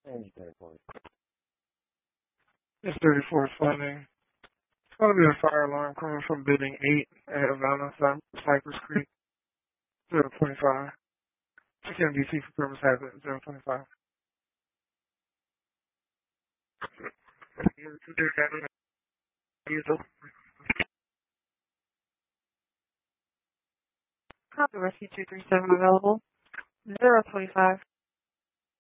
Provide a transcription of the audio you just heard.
It's 34 funding. It's going to be a fire alarm coming from building 8 at Havana, Cypress Creek, 025. Second DC for purpose hazard, 025. Copy, Rescue 237 available. 025.